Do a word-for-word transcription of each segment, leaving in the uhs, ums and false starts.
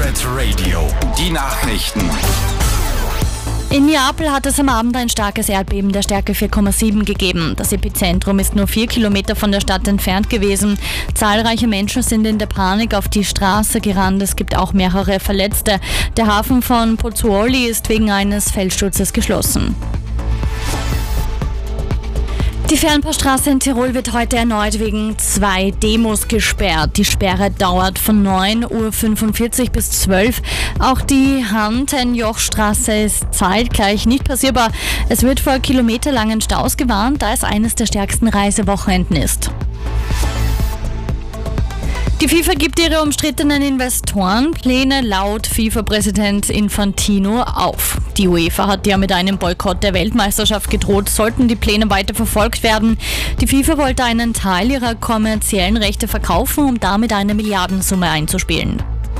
Pirate Radio, die Nachrichten. In Neapel hat es am Abend ein starkes Erdbeben der Stärke vier Komma sieben gegeben. Das Epizentrum ist nur vier Kilometer von der Stadt entfernt gewesen. Zahlreiche Menschen sind in der Panik auf die Straße gerannt. Es gibt auch mehrere Verletzte. Der Hafen von Pozzuoli ist wegen eines Felssturzes geschlossen. Die Fernpassstraße in Tirol wird heute erneut wegen zwei Demos gesperrt. Die Sperre dauert von neun Uhr fünfundvierzig bis zwölf. Auch die Hantenjochstraße ist zeitgleich nicht passierbar. Es wird vor kilometerlangen Staus gewarnt, da es eines der stärksten Reisewochenenden ist. Die FIFA gibt ihre umstrittenen Investorenpläne laut FIFA-Präsident Infantino auf. Die UEFA hat ja mit einem Boykott der Weltmeisterschaft gedroht, sollten die Pläne weiter verfolgt werden. Die FIFA wollte einen Teil ihrer kommerziellen Rechte verkaufen, um damit eine Milliardensumme einzuspielen.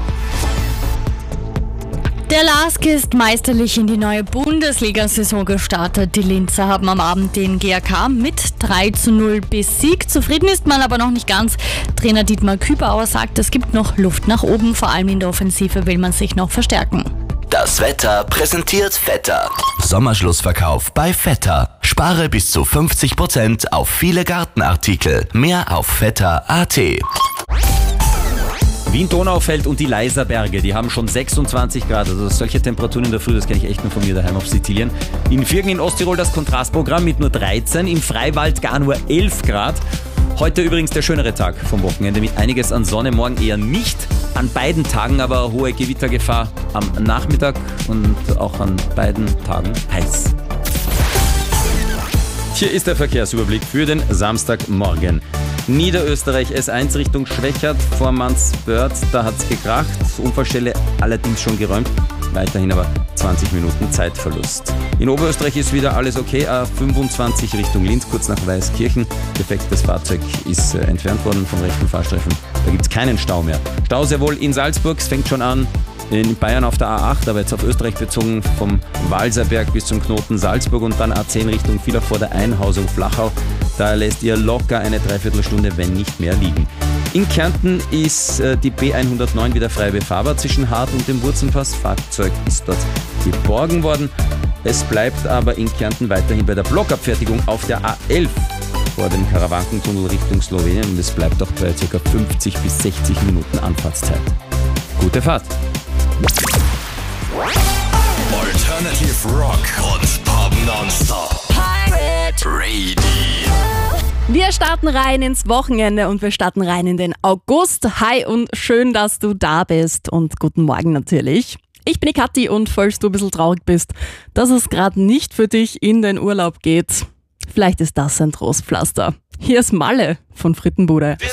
Der LASK ist meisterlich in die neue Bundesliga-Saison gestartet. Die Linzer haben am Abend den G A K mit drei zu null besiegt. Zufrieden ist man aber noch nicht ganz. Trainer Dietmar Kübauer sagt, es gibt noch Luft nach oben. Vor allem in der Offensive will man sich noch verstärken. Das Wetter präsentiert Vetter. Sommerschlussverkauf bei Vetter. Spare bis zu fünfzig Prozent auf viele Gartenartikel. Mehr auf vetter punkt a t. Wien-Donaufeld und die Leiserberge, die haben schon sechsundzwanzig Grad. Also solche Temperaturen in der Früh, das kenne ich echt nur von mir daheim auf Sizilien. In Virgen in Osttirol das Kontrastprogramm mit nur dreizehn, im Freiwald gar nur elf Grad. Heute übrigens der schönere Tag vom Wochenende mit einiges an Sonne, morgen eher nicht. An beiden Tagen aber hohe Gewittergefahr am Nachmittag und auch an beiden Tagen heiß. Hier ist der Verkehrsüberblick für den Samstagmorgen. Niederösterreich S eins Richtung Schwächert vor Mansbörd, da hat's gekracht. Unfallstelle allerdings schon geräumt. Weiterhin aber zwanzig Minuten Zeitverlust. In Oberösterreich ist wieder alles okay. A fünfundzwanzig Richtung Linz, kurz nach Weißkirchen. Defektes Fahrzeug ist äh, entfernt worden vom rechten Fahrstreifen. Da gibt's keinen Stau mehr. Stau sehr wohl in Salzburg, es fängt schon an. In Bayern auf der A acht, aber jetzt auf Österreich bezogen, vom Walserberg bis zum Knoten Salzburg und dann A zehn Richtung Villach vor der Einhausung Flachau. Da lässt ihr locker eine Dreiviertelstunde, wenn nicht mehr, liegen. In Kärnten ist äh, die B hundertneun wieder frei befahrbar zwischen Hart und dem Wurzenpass. Fahrzeug ist dort geborgen worden. Es bleibt aber in Kärnten weiterhin bei der Blockabfertigung auf der A elf vor dem Karawankentunnel Richtung Slowenien und es bleibt auch bei ca. fünfzig bis sechzig Minuten Anfahrtszeit. Gute Fahrt! Alternative Rock und Pop Nonstop. Pirate Radio. Wir starten rein ins Wochenende und wir starten rein in den August. Hi und schön, dass du da bist und guten Morgen natürlich. Ich bin die Kathi und falls du ein bisschen traurig bist, dass es gerade nicht für dich in den Urlaub geht, vielleicht ist das ein Trostpflaster. Hier ist Malle von Frittenbude.